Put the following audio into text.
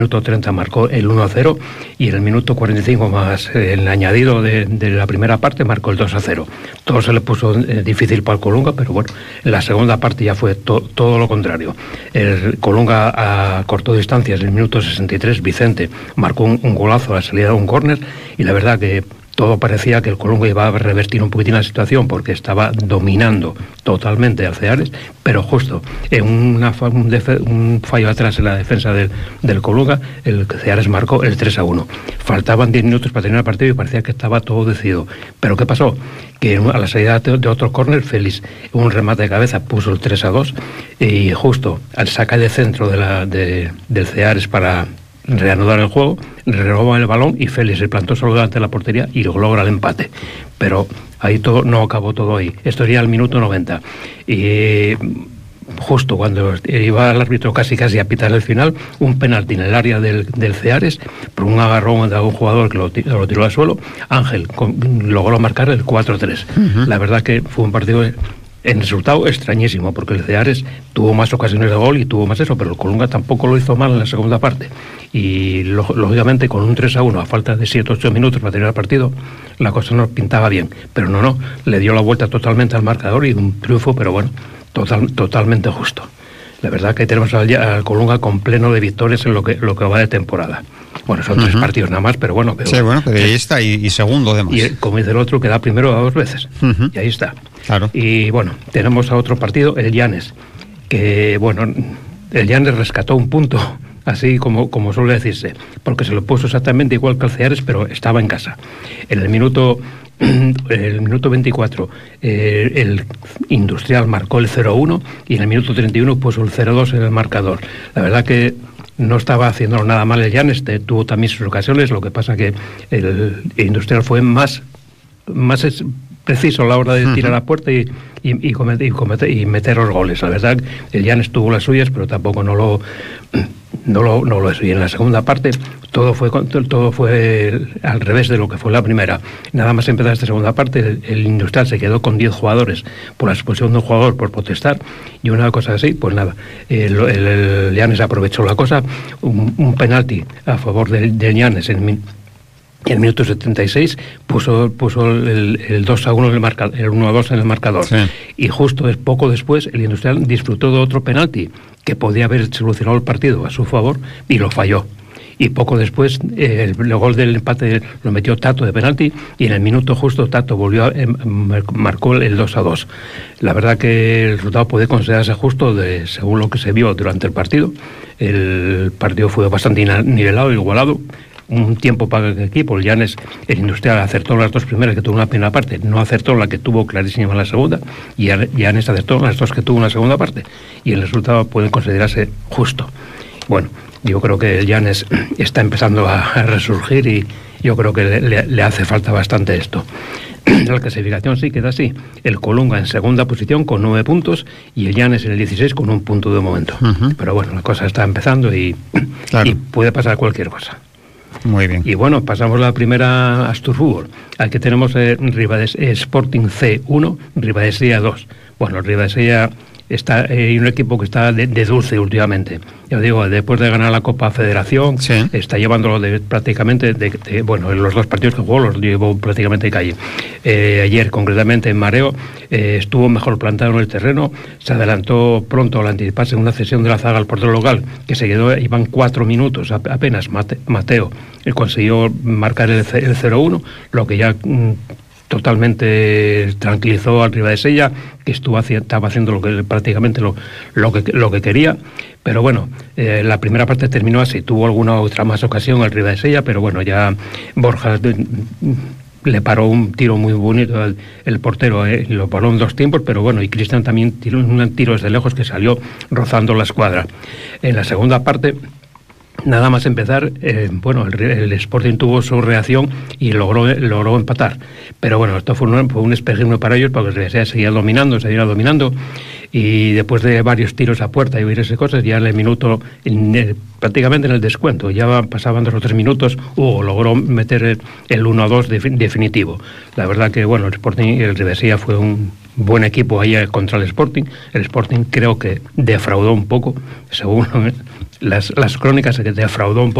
minuto 30 marcó el 1-0 y en el minuto 45 más el añadido de la primera parte marcó el 2-0. Todo se le puso difícil para el Colunga, pero bueno, en la segunda parte ya fue todo lo contrario. El Colunga acortó distancias en el minuto 63, Vicente marcó un golazo a la salida de un córner y la verdad que todo parecía que el Colunga iba a revertir un poquitín la situación porque estaba dominando totalmente al Ceares, pero justo en un fallo atrás en la defensa del Colunga, el Ceares marcó el 3-1. Faltaban 10 minutos para terminar el partido y parecía que estaba todo decidido. ¿Pero qué pasó? Que a la salida de otro córner, Félix, un remate de cabeza, puso el 3-2 y justo al sacar de centro del Ceares para reanudar el juego, roba el balón y Félix se plantó solo delante de la portería y logra el empate. Pero ahí no acabó todo ahí. Esto sería el minuto 90 y justo cuando iba el árbitro casi a pitar el final, un penalti en el área del Ceares por un agarrón de un jugador que lo tiró al suelo. Ángel logró marcar el 4-3. La verdad que fue un partido en resultado extrañísimo, porque el Ceares tuvo más ocasiones de gol y tuvo más eso, pero el Colunga tampoco lo hizo mal en la segunda parte. Y lógicamente con un 3-1 a falta de 7-8 minutos para terminar el partido, la cosa no pintaba bien. Pero no, le dio la vuelta totalmente al marcador y un triunfo, pero bueno, totalmente justo. La verdad que tenemos al Colunga con pleno de victorias en lo que va de temporada. Bueno, son 3 partidos nada más, pero bueno. Pero ahí está, y segundo además. Y como dice el otro, queda primero a 2 veces. Y ahí está. Claro. Y bueno, tenemos a otro partido, el Llanes, que bueno, el Llanes rescató un punto, así como suele decirse, porque se lo puso exactamente igual que el Ceares, pero estaba en casa. En el minuto 24 el Industrial marcó el 0-1 y en el minuto 31 puso el 0-2 en el marcador. La verdad que no estaba haciendo nada mal el Llanes, tuvo también sus ocasiones, lo que pasa que el Industrial fue más preciso a la hora de tirar a puerta y meter los goles. La verdad, el Llanes tuvo las suyas, pero tampoco no lo es. Y en la segunda parte todo fue al revés de lo que fue la primera. Nada más empezar esta segunda parte, el Industrial se quedó con 10 jugadores por la expulsión de un jugador por protestar y una cosa así, pues nada, el Llanes aprovechó la cosa, un penalti a favor del Llanes en el minuto 76 puso el 2-1 el 1-2 en el marcador. Sí. Y justo poco después el Industrial disfrutó de otro penalti que podía haber solucionado el partido a su favor y lo falló. Y poco después el gol del empate lo metió Tato de penalti y en el minuto justo Tato marcó el 2-2. La verdad que el resultado puede considerarse justo según lo que se vio durante el partido. El partido fue bastante nivelado, igualado. Un tiempo para el equipo. El Llanes, el Industrial, acertó las 2 primeras que tuvo en la primera parte, no acertó la que tuvo clarísima en la segunda, y Llanes acertó las 2 que tuvo en la segunda parte, y el resultado puede considerarse justo. Bueno, yo creo que el Llanes está empezando a resurgir y yo creo que le hace falta bastante esto. La clasificación sí queda así. El Colunga en segunda posición con 9 puntos y el Llanes en el 16 con 1 punto de momento. Pero bueno, la cosa está empezando y puede pasar cualquier cosa. Muy bien. Y bueno, pasamos a la primera Asturfútbol. Aquí tenemos Sporting C1, Ribadesella 2. Bueno, Ribadesella hay un equipo que está de dulce últimamente. Ya digo, después de ganar la Copa Federación, está llevándolo prácticamente, en los 2 partidos que jugó los llevó prácticamente de calle. Ayer, concretamente, en Mareo, estuvo mejor plantado en el terreno, se adelantó pronto al anticiparse en una cesión de la zaga al portero local, que se quedó, iban 4 minutos apenas, Mateo consiguió marcar el 0-1, lo que ya totalmente tranquilizó al Ribadesella, que estaba haciendo prácticamente lo que quería. Pero bueno, la primera parte terminó así. Tuvo alguna otra más ocasión al Ribadesella, pero bueno, ya Borja le paró un tiro muy bonito el portero, lo paró en 2 tiempos, pero bueno, y Cristian también tiró un tiro desde lejos que salió rozando la escuadra. En la segunda parte, nada más empezar, el Sporting tuvo su reacción y logró empatar. Pero bueno, esto fue un espejismo para ellos, porque el Ribadesella seguía dominando, y después de varios tiros a puerta y varias cosas, ya en el minuto, prácticamente en el descuento, ya pasaban 2 o 3 minutos, Hugo logró meter el 1-2 definitivo. La verdad que, bueno, el Ribadesella fue un buen equipo ahí contra el Sporting. El Sporting creo que defraudó un poco, según las crónicas que defraudó un poco